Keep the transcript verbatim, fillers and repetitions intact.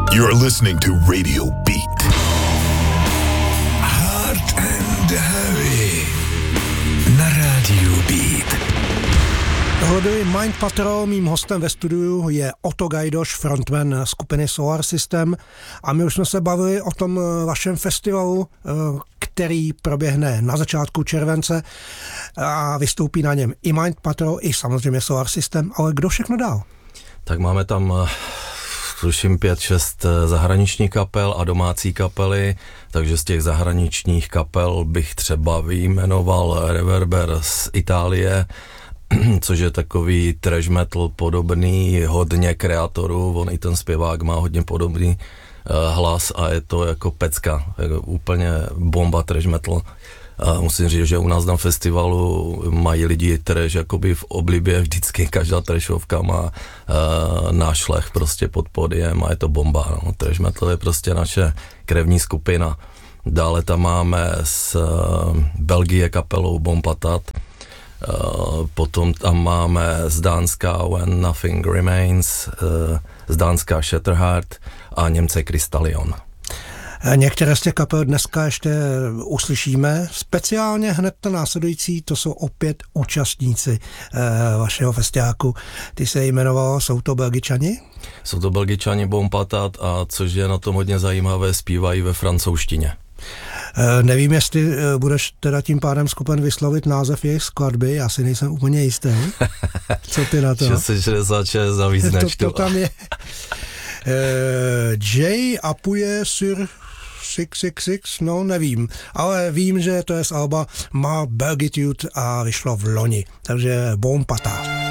You're listening to Radio Beat. Hard and Heavy na Radio Beat. Tohle Mind Patrol, mým hostem ve studiu je Otto Gajdoš, frontman skupiny Solar System, a my už jsme se bavili o tom vašem festivalu, který proběhne na začátku července a vystoupí na něm i Mind Patrol, i samozřejmě Solar System, ale kdo všechno dál? Tak máme tam tuším pět, šest zahraničních kapel a domácí kapely, takže z těch zahraničních kapel bych třeba vyjmenoval Reverber z Itálie, což je takový trash metal podobný, hodně kreatorů, on i ten zpěvák má hodně podobný uh, hlas a je to jako pecka, jako úplně bomba trash metal. A musím říct, že u nás na festivalu mají lidi trash jakoby v oblibě, vždycky každá trashovka má uh, nášlech prostě pod podiem a je to bomba. No. Trash metal je prostě naše krevní skupina. Dále tam máme z uh, Belgie kapelou Bompatat, uh, potom tam máme z Dánska When Nothing Remains, uh, z Dánska Shatterheart a Němce Krystallion. Některé z těch kapel dneska ještě uslyšíme. Speciálně hned to následující, to jsou opět účastníci eh, vašeho festiáku. Ty se jmenovalo, jsou to Belgičani? Jsou to Belgičani Bompatat a což je na tom hodně zajímavé, zpívají ve francouzštině. Eh, nevím, jestli eh, budeš teda tím pádem schopen vyslovit název jejich skladby, já si nejsem úplně jistý. Co ty na to? šest set šedesát šest za víc než to, to tam je. Eh, Jay apuje sur šest set šedesát šest, no nevím, ale vím, že to je z alba Ma Belgitude a vyšlo v loni, takže Bompatat.